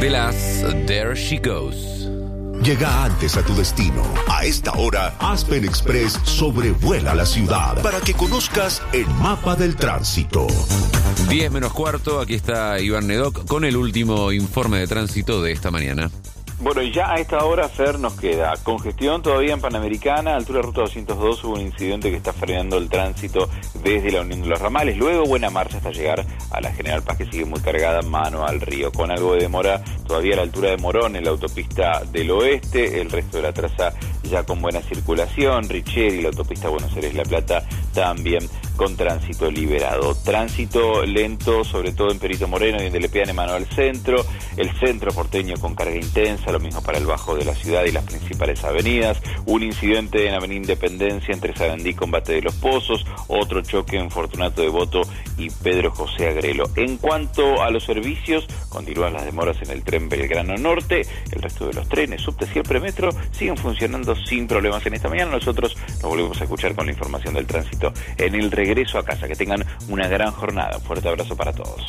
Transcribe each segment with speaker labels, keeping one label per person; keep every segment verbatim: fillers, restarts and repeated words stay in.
Speaker 1: De las There She Goes.
Speaker 2: Llega antes a tu destino. A esta hora, Aspen Express sobrevuela la ciudad para que conozcas el mapa del tránsito.
Speaker 1: diez menos cuarto, aquí está Iván Nedoc con el último informe de tránsito de esta mañana.
Speaker 3: Bueno, y ya a esta hora, Fer, nos queda congestión todavía en Panamericana, altura de ruta doscientos dos, hubo un incidente que está frenando el tránsito desde la Unión de los Ramales, luego buena marcha hasta llegar a la General Paz, que sigue muy cargada mano al río, con algo de demora todavía a la altura de Morón en la autopista del oeste, el resto de la traza ya con buena circulación, Richeri, la autopista Buenos Aires-La Plata también con tránsito liberado. Tránsito lento, sobre todo en Perito Moreno, donde le pegan mano al centro, el centro porteño con carga intensa, lo mismo para el bajo de la ciudad y las principales avenidas, un incidente en Avenida Independencia entre Sarandí y Combate de los Pozos, otro choque en Fortunato Devoto y Pedro José Agrelo. En cuanto a los servicios, continúan las demoras en el tren Belgrano Norte, el resto de los trenes, subte, siempre metro, siguen funcionando sin problemas en esta mañana. Nosotros nos volvemos a escuchar con la información del tránsito en el regreso a casa. Que tengan una gran jornada. Un fuerte abrazo para todos.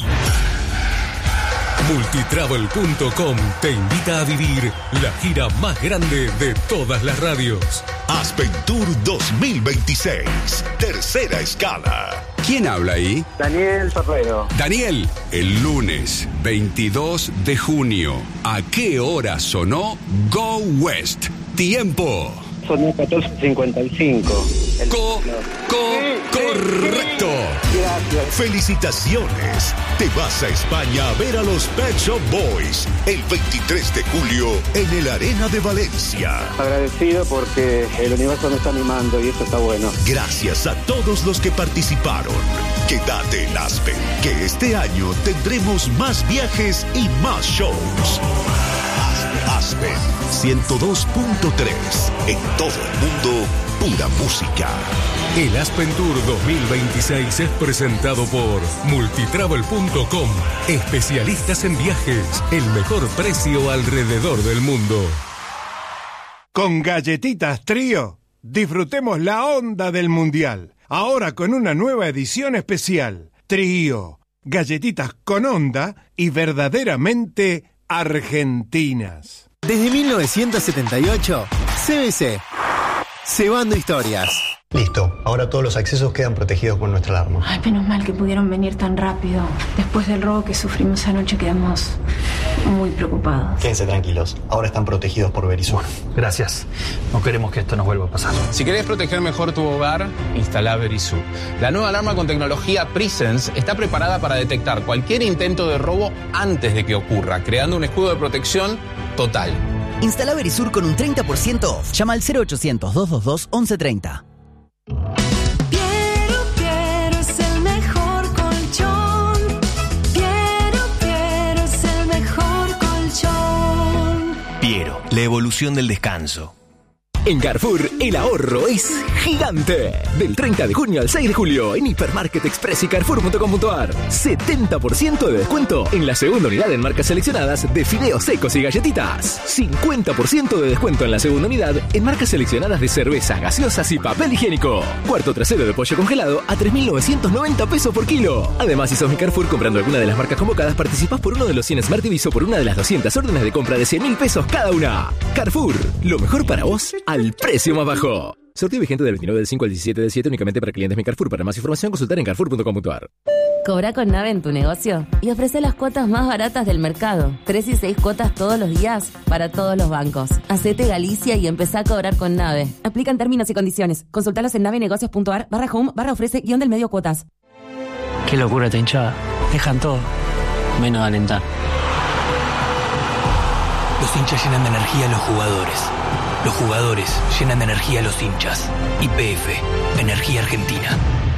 Speaker 4: Multitravel punto com te invita a vivir la gira más grande de todas las radios.
Speaker 2: Aspen Tour dos mil veintiséis, tercera escala.
Speaker 5: ¿Quién habla ahí?
Speaker 6: Daniel Ferrero.
Speaker 5: Daniel, el lunes veintidós de junio, ¿a qué hora sonó Go West? Tiempo.
Speaker 6: Sonó catorce cincuenta y cinco. El...
Speaker 5: Co, co, correcto.
Speaker 6: Gracias.
Speaker 2: Felicitaciones. Te vas a España a ver a los Pet Shop Boys el veintitrés de julio en el Arena de Valencia.
Speaker 6: Agradecido porque el universo me está animando y eso está bueno.
Speaker 2: Gracias a todos los que participaron. Quédate en Aspen, que este año tendremos más viajes y más shows. Aspen ciento dos punto tres. En todo el mundo, pura música.
Speaker 4: El Aspen Tour dos mil veintiséis es presentado por Multitravel punto com. Especialistas en viajes. El mejor precio alrededor del mundo.
Speaker 7: Con Galletitas Trío, disfrutemos la onda del Mundial. Ahora con una nueva edición especial. Trío, galletitas con onda y verdaderamente argentinas.
Speaker 8: Desde mil novecientos setenta y ocho, C B C, cebando historias.
Speaker 9: Listo, ahora todos los accesos quedan protegidos por nuestra alarma.
Speaker 10: Ay, menos mal que pudieron venir tan rápido. Después del robo que sufrimos anoche quedamos muy preocupados.
Speaker 9: Quédense tranquilos, ahora están protegidos por Verisur.
Speaker 11: Gracias, no queremos que esto nos vuelva a pasar.
Speaker 12: Si querés proteger mejor tu hogar, instalá Verisur. La nueva alarma con tecnología Presence está preparada para detectar cualquier intento de robo antes de que ocurra, creando un escudo de protección total.
Speaker 13: Instala Verisur con un treinta por ciento off. Llama al cero ochocientos, doscientos veintidós, once treinta.
Speaker 14: Piero, Piero es el mejor colchón. Piero, Piero es el mejor colchón.
Speaker 15: Piero, la evolución del descanso.
Speaker 16: En Carrefour, el ahorro es gigante. Del treinta de junio al seis de julio, en Hipermarket Express y Carrefour punto com punto ar. setenta por ciento de descuento en la segunda unidad en marcas seleccionadas de fideos secos y galletitas. cincuenta por ciento de descuento en la segunda unidad en marcas seleccionadas de cerveza, gaseosas y papel higiénico. Cuarto trasero de pollo congelado a tres mil novecientos noventa pesos por kilo. Además, si sos mi Carrefour comprando alguna de las marcas convocadas, participás por uno de los cien Smart T Vs o por una de las doscientas órdenes de compra de cien mil pesos cada una. Carrefour, lo mejor para vos al precio más bajo. Sorteo vigente del veintinueve del cinco al diecisiete del siete únicamente para clientes Mi Carrefour. Para más información, consultar en carrefour punto com punto ar.
Speaker 17: Cobra con Nave en tu negocio y ofrece las cuotas más baratas del mercado. Tres y seis cuotas todos los días para todos los bancos. Hacete Galicia y empezá a cobrar con Nave. Aplican términos y condiciones. Consultalos en navenegocios punto ar barra home barra ofrece guión del medio cuotas.
Speaker 18: Qué locura esta hinchada. Dejan todo, menos de alentar.
Speaker 15: Los hinchas llenan de energía a los jugadores. Los jugadores llenan de energía a los hinchas. Y P F, Energía Argentina.